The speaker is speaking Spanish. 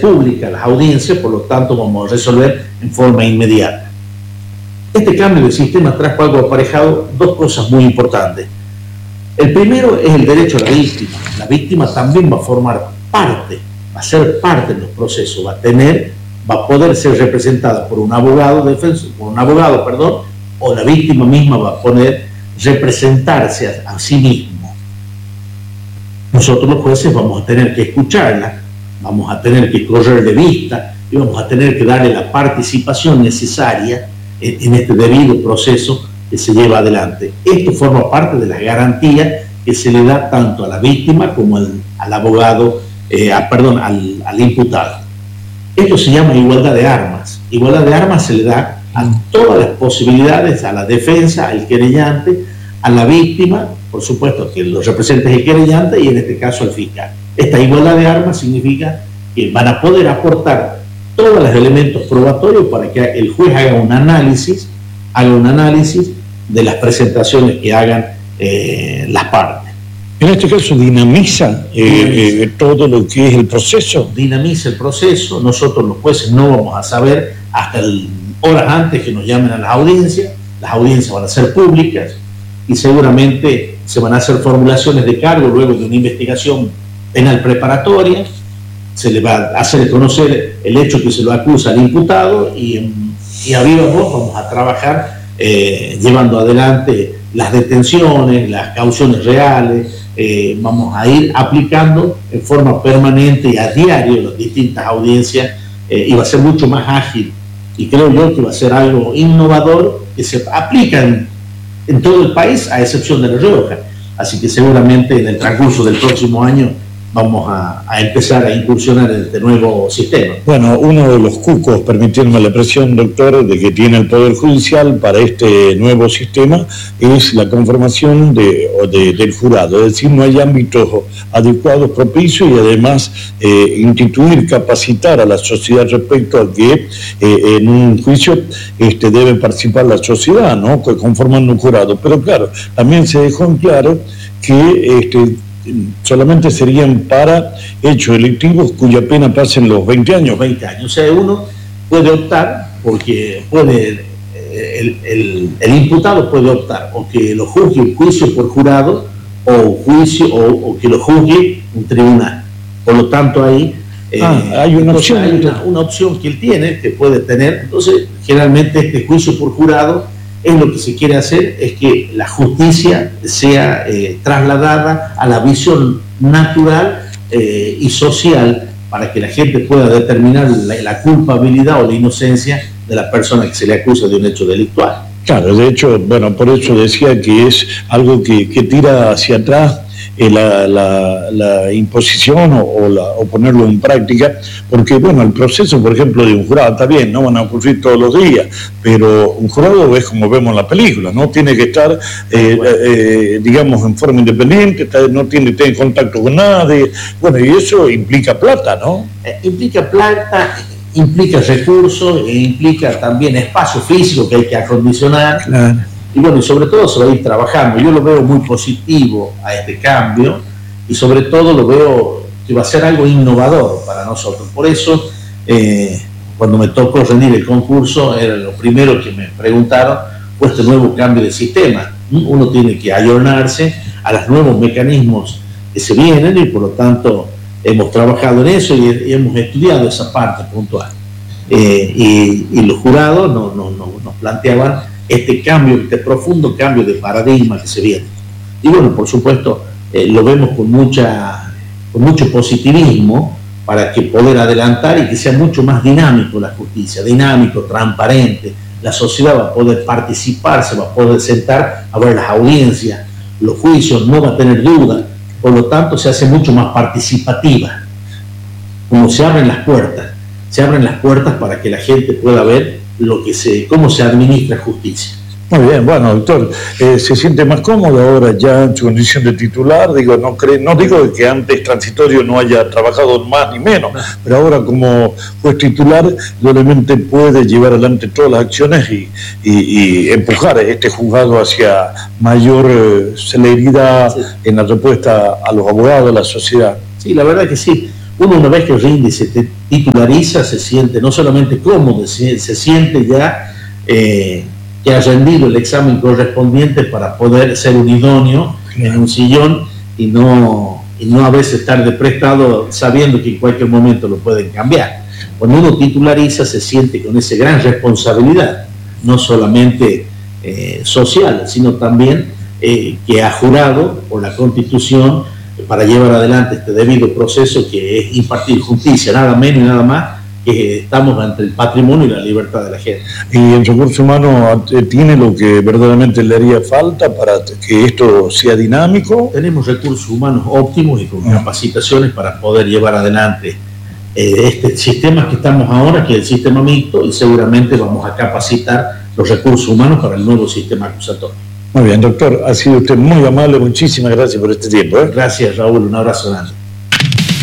públicas las audiencias, por lo tanto vamos a resolver en forma inmediata. Este cambio de sistema trajo algo aparejado, dos cosas muy importantes. El primero es el derecho a la víctima. La víctima también va a formar parte, va a ser parte de los procesos, va a poder ser representada por un abogado o la víctima misma va a poder representarse a sí mismo. Nosotros los jueces vamos a tener que escucharla, vamos a tener que correr de vista y vamos a tener que darle la participación necesaria en este debido proceso que se lleva adelante. Esto forma parte de las garantías que se le da tanto a la víctima como al abogado, al imputado. Esto se llama igualdad de armas. Igualdad de armas se le da a todas las posibilidades, a la defensa, al querellante, a la víctima, por supuesto que lo representa el querellante y en este caso el fiscal. Esta igualdad de armas significa que van a poder aportar todos los elementos probatorios para que el juez haga un análisis de las presentaciones que hagan las partes. En este caso dinamiza todo lo que es el proceso. Dinamiza el proceso. Nosotros los jueces no vamos a saber hasta horas antes que nos llamen a las audiencias. Las audiencias van a ser públicas y seguramente se van a hacer formulaciones de cargo luego de una investigación penal preparatoria. Se le va a hacer conocer el hecho que se lo acusa al imputado y a viva voz vamos a trabajar llevando adelante las detenciones, las cauciones reales. Vamos a ir aplicando en forma permanente y a diario las distintas audiencias y va a ser mucho más ágil y creo yo que va a ser algo innovador que se aplica en todo el país a excepción de La Rioja, así que seguramente en el transcurso del próximo año vamos a empezar a incursionar en este nuevo sistema. Bueno, uno de los cucos, permítanme la expresión, doctor, de que tiene el Poder Judicial para este nuevo sistema es la conformación del jurado, es decir, no hay ámbitos adecuados, propicios y además instituir, capacitar a la sociedad respecto a que en un juicio debe participar la sociedad, ¿no?, conformando un jurado. Pero claro, también se dejó en claro que solamente serían para hechos delictivos cuya pena pasen los 20 años. 20 años. O sea, uno puede optar, porque el imputado puede optar o que lo juzgue un juicio por jurado o que lo juzgue un tribunal. Por lo tanto, ahí hay una opción. Hay una opción que él tiene, que puede tener. Entonces, generalmente este juicio por jurado es lo que se quiere hacer, es que la justicia sea trasladada a la visión natural y social para que la gente pueda determinar la culpabilidad o la inocencia de la persona que se le acusa de un hecho delictual. Claro, de hecho, bueno, por eso decía que es algo que tira hacia atrás la imposición o ponerlo en práctica, porque bueno, el proceso, por ejemplo, de un jurado está bien, no van a ocurrir todos los días, pero un jurado es como vemos en la película, no tiene que estar digamos en forma independiente, no tiene que tener contacto con nadie, bueno, y eso implica plata, ¿no? Implica plata, implica recursos e implica también espacio físico que hay que acondicionar. Claro. Y bueno, y sobre todo se va a ir trabajando. Yo lo veo muy positivo a este cambio y sobre todo lo veo que va a ser algo innovador para nosotros. Por eso, cuando me tocó rendir el concurso, era lo primero que me preguntaron fue este nuevo cambio de sistema. Uno tiene que ayornarse a los nuevos mecanismos que se vienen y por lo tanto hemos trabajado en eso y hemos estudiado esa parte puntual. Y los jurados nos planteaban este cambio, este profundo cambio de paradigma que se viene. Y bueno, por supuesto, lo vemos con mucho positivismo para que poder adelantar y que sea mucho más dinámico la justicia, dinámico, transparente. La sociedad va a poder participar, se va a poder sentar a ver las audiencias, los juicios, no va a tener duda. Por lo tanto, se hace mucho más participativa. Como se abren las puertas para que la gente pueda ver cómo se administra justicia. Muy bien, bueno, doctor, ¿se siente más cómodo ahora ya en su condición de titular? Digo, no digo que antes transitorio no haya trabajado más ni menos, pero ahora como juez titular, obviamente puede llevar adelante todas las acciones y empujar este juzgado hacia mayor celeridad en la respuesta a los abogados, a la sociedad. Sí, la verdad que sí. uno una vez que rinde y se titulariza, se siente no solamente cómodo, se siente ya que ha rendido el examen correspondiente para poder ser un idóneo en un sillón y no a veces estar de prestado sabiendo que en cualquier momento lo pueden cambiar. Cuando uno titulariza se siente con esa gran responsabilidad, no solamente social, sino también que ha jurado por la Constitución para llevar adelante este debido proceso que es impartir justicia, nada menos y nada más que estamos ante el patrimonio y la libertad de la gente. ¿Y el recurso humano tiene lo que verdaderamente le haría falta para que esto sea dinámico? Tenemos recursos humanos óptimos y con capacitaciones para poder llevar adelante este sistema que estamos ahora, que es el sistema mixto, y seguramente vamos a capacitar los recursos humanos para el nuevo sistema acusatorio. Muy bien, doctor, ha sido usted muy amable, muchísimas gracias por este tiempo. Gracias, Raúl, un abrazo grande.